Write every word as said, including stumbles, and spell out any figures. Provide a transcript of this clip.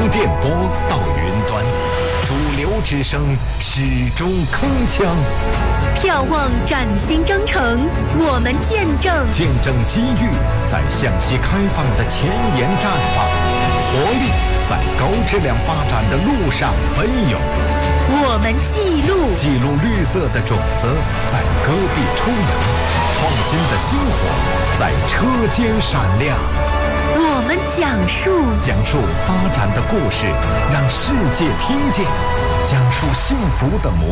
电波到云端，主流之声始终铿锵。 眺望崭新征程，我们见证见证机遇在向西开放的前沿绽放，活力在高质量发展的路上奔涌。 我们记录记录绿色的种子在戈壁抽芽，创新的星火在车间闪亮。 我们讲述讲述发展的故事，让世界听见，讲述幸福的模